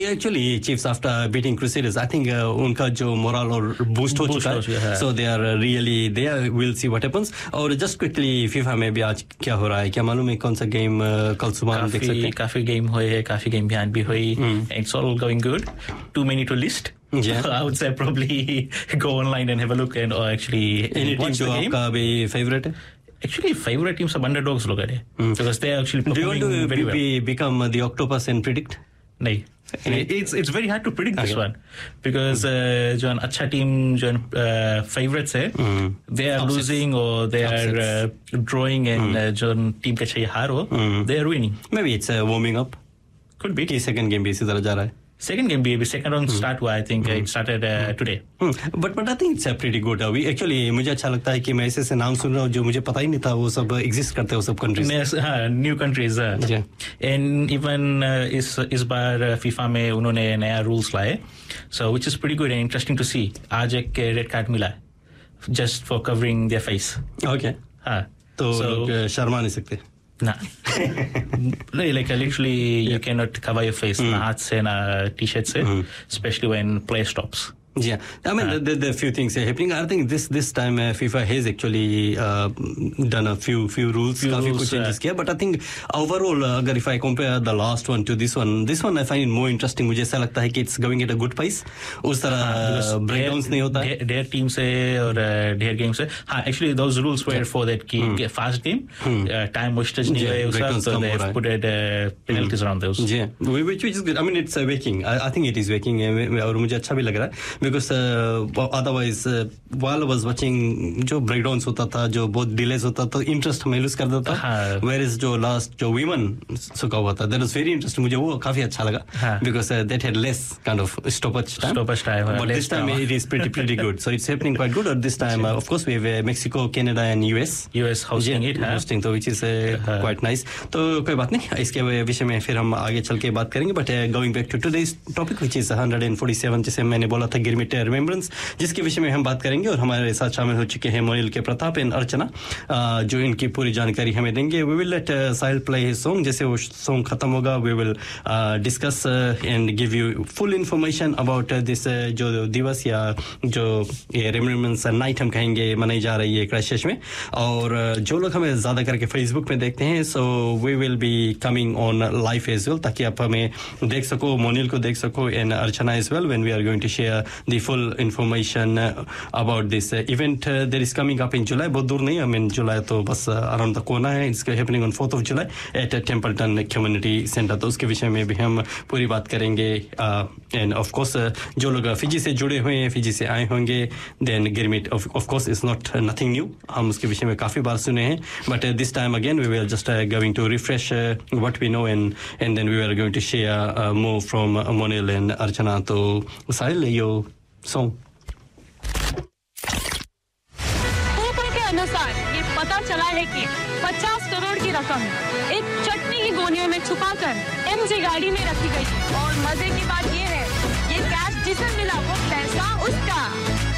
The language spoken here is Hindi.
Actually, Chiefs after beating Crusaders, I think उनका जो मोरल और बूस्ट हो चुका है, so they are really there. We'll see what happens. और just quickly FIFA में भी आज क्या हो रहा है, क्या मालूम है कौन सा गेम कल सुबह हम देख सकते हैं? काफी गेम हुए हैं, काफी गेम बिहान भी हुई. It's all going good. Too many to list. Yeah. I would say probably go online and have a look and or actually watch the game. आपका भी favorite है? Actually, favorite teams are underdogs लोग हैं, because they are actually performing very well. Do you want to become the octopus and predict? नहीं. It's very hard to predict this one because जो अच्छा team जो favorites है, they are losing or they are drawing and जो team का चाहिए हार हो, they are winning. Maybe it's warming up. Could be. कि second game भी इसी तरह जा रहा है. Second game भी second round start हुआ, I think it started today. But I think it's pretty good. We actually मुझे अच्छा लगता है कि मैं ऐसे नाम सुन रहा हूँ जो मुझे पता ही नहीं था वो सब exist करते हैं वो सब countries. New countries. Yeah. And even इस बार FIFA में उन्होंने नया rules लाए, so which is pretty good and interesting to see. आज एक red card मिला है just for covering their face. Okay. हाँ. तो लोग शर्मा नहीं सकते. Nah. Like literally you cannot cover your face. Na haath se, na t-shirt se, especially when play stops. Yeah, I mean there are few things happening. I think this time FIFA has actually done a few rules, काफी कुछ changes किया. But I think overall, अगर if I compare the last one to this one I find it more interesting. मुझे ऐसा लगता है कि it's going at a good pace. उस तरह breakdowns नहीं होता है. Their team से और their game से. हाँ, actually those rules were for that कि fast game, time wastage नहीं हुए उसका, so they have put penalties around those. Yeah, which is good. I mean it's working. I think it is working और मुझे अच्छा भी लग रहा है. Because otherwise while I was watching जो breakdowns होता था, जो बहुत delays होता था, interest मैं lose कर देता था. Whereas जो last जो women सुका हुआ था, that was very interesting. मुझे वो काफी अच्छा लगा because that had less kind of stoppage time. But this time it is pretty good. So it's happening quite good. Or this time of course we have Mexico, Canada and US hosting it. Hosting तो which is quite nice. तो कोई बात नहीं, इसके विषय में फिर हम आगे चल के बात करेंगे. But going back to today's topic which is 147 जैसे मैंने बोला था गिरमिट रिमेम्बरेंस, जिसके विषय में हम बात करेंगे. और हमारे साथ शामिल हो चुके हैं मोनिल के प्रताप एंड अर्चना जो इनकी पूरी जानकारी हमें देंगे. We will let Sahil play his song. जैसे वो सॉन्ग खत्म होगा we will discuss and give you full information about this जो दिवस या जो ये रिमेम्बरेंस नाइट हम कहेंगे मनाई जा रही है क्राइस्टचर्च में. और जो लोग हमें ज़्यादा करके फेसबुक में देखते हैं, so we will be coming on live as well, ताकि आप हमें देख सको, मोनिल को देख सको and Archana as well when we are going to share the full information about this event that is coming up in July. बहुत दूर नहीं, I mean July तो बस around the corner है. It's happening on 4th of July at Templeton Community Center. तो उसके विषय में भी हम पूरी बात करेंगे. And of course जो लोग फिजी से जुड़े हुए हैं, फिजी से आए होंगे, then Gurmit of course is nothing new. हम उसके विषय में काफी बार सुने हैं. But this time again we were just going to refresh what we know and then we were going to share more from Monil and Archana. तो Sahil your song. सूत्रों के अनुसार ये पता चला है कि 50 करोड़ की रकम एक चटनी की गोनियों में छुपाकर एमजी गाड़ी में रखी गई. और मजे की बात ये है, ये कैश जिसे मिला वो पैसा उसका.